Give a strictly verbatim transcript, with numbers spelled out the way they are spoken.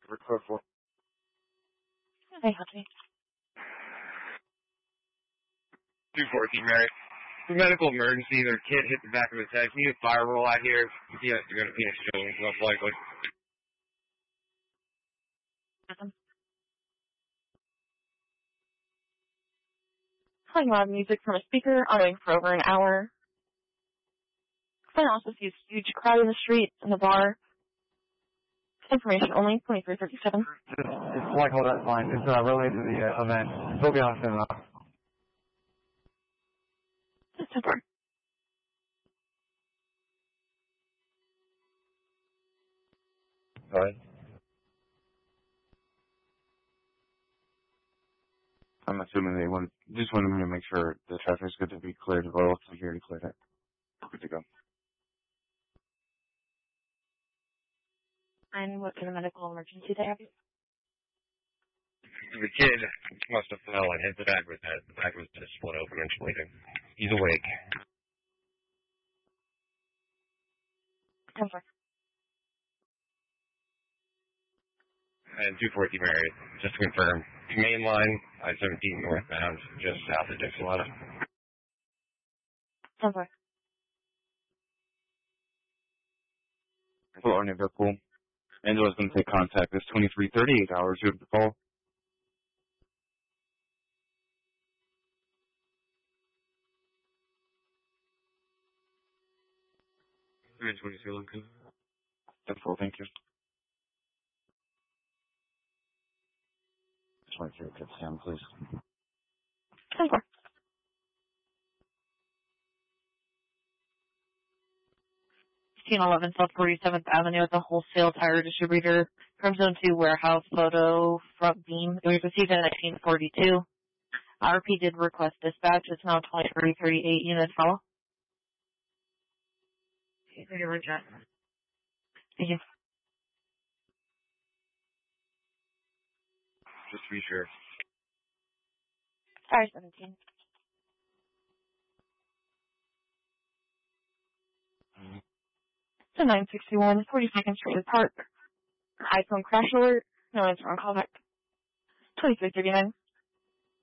Record for. Hey, Hudson. two fourteen, Mary. Medical emergency. Their kid hit the back of his head. Can you fire roll out here? Yeah, you're going to Phoenix Children's, most likely. Um, playing loud music from a speaker, ongoing for over an hour. I also see a huge crowd in the street, in the bar. Information only, twenty-three thirty-seven. Just, just like, hold that line. It's uh, related to the uh, event. We'll be on soon enough. Super. Go ahead. I'm assuming they want, just wanted me to make sure the traffic's good to be cleared as well. Security cleared it. Good to go. And what kind of medical emergency they have? The kid must have fell and hit the back of his head. The back of his head split open and bleeding. He's awake. Over. And two fourteen Mary, just to confirm. Main line, I seventeen northbound, just south of Dixielotta. Over. Hello, Liverpool. Angela's going to take contact. This twenty-three thirty-eight hours. You have the call. twenty-two Lincoln. That's all, thank you. twenty-three, good Sam, please. Over. fifteen eleven South forty-seventh Avenue at the wholesale tire distributor. From Zone two warehouse photo front beam. It was received in nineteen forty-two. R P did request dispatch. It's now twenty-three thirty-eight units follow. Thank you. Just to be sure. Sorry, seventeen. Mm-hmm. So nine sixty-one, forty-second Street Park. iPhone crash alert. No answer on callback. twenty-three thirty-nine.